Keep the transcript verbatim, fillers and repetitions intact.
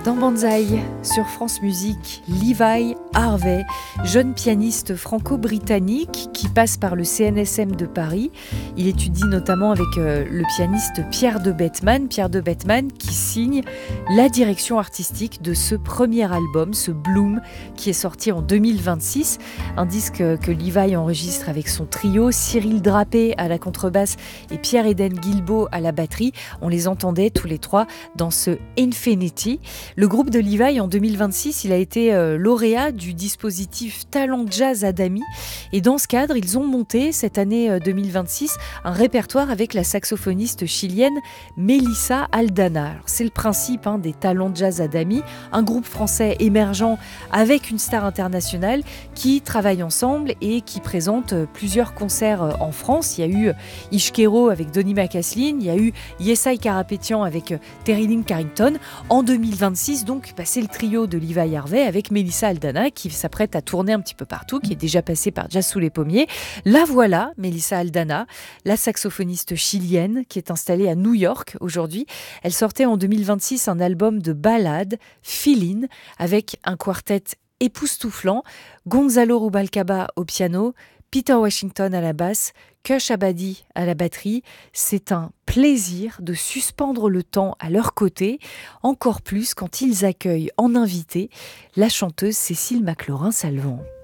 Dans Banzai, sur France Musique, Levi Harvey, jeune pianiste franco-britannique qui passe par le C N S M de Paris. Il étudie notamment avec euh, le pianiste Pierre de Bettman, Pierre de Bettman qui signe la direction artistique de ce premier album, ce Bloom, qui est sorti en deux mille vingt-six. Un disque que Levi enregistre avec son trio, Cyril Drapé à la contrebasse et Pierre-Éden Guilbeault à la batterie. On les entendait tous les trois dans ce Infinity. Le groupe de Levi, en deux mille vingt-six, il a été euh, lauréat du dispositif Talent Jazz Adami. Et dans ce cadre, ils ont monté, cette année euh, deux mille vingt-six, un répertoire avec la saxophoniste chilienne Melissa Aldana. Alors, c'est le principe hein, des Talent Jazz Adami, un groupe français émergent avec une star internationale qui travaillent ensemble et qui présente euh, plusieurs concerts euh, en France. Il y a eu euh, Ishkero avec Donny McCaslin, il y a eu Yesai Karapetian avec euh, Terry Lynn Carrington. En deux mille vingt-six, donc, bah, c'est le trio de Levi Harvey avec Melissa Aldana qui s'apprête à tourner un petit peu partout, qui est déjà passée par Jazz sous les pommiers. La voilà, Melissa Aldana, la saxophoniste chilienne qui est installée à New York aujourd'hui. Elle sortait en deux mille vingt-six un album de ballades, Feelin', avec un quartet époustouflant, Gonzalo Rubalcaba au piano, Peter Washington à la basse, Kush Abadi à la batterie. C'est un plaisir de suspendre le temps à leur côté, encore plus quand ils accueillent en invité la chanteuse Cécile McLaurin-Salvant.